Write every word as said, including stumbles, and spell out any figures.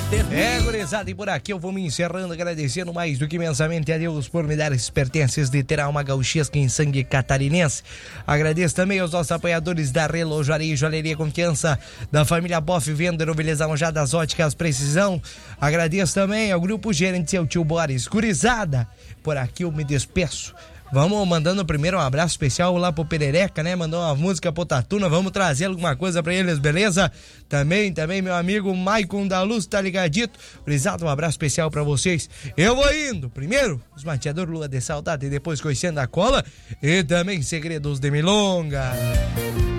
É, gurizada, e por aqui eu vou me encerrando, agradecendo mais do que imensamente a Deus por me dar esses pertences de ter alma gauchesca em sangue catarinense. Agradeço também aos nossos apoiadores da Relojaria e Joalheria Confiança, da família Boff Vender, Beleza Mojadas Óticas Precisão. Agradeço também ao Grupo Gerente Seu Tio Boris. Gurizada, por aqui eu me despeço. Vamos mandando primeiro um abraço especial lá pro Perereca, né? Mandou uma música pro Tatuna, vamos trazer alguma coisa pra eles, beleza? Também, também meu amigo Maicon da Luz, tá ligadito? Gurizada, um abraço especial pra vocês. Eu vou indo, primeiro, os mateador Lua de Saudade, e depois Coiceando a Cola, e também Segredos de Milonga.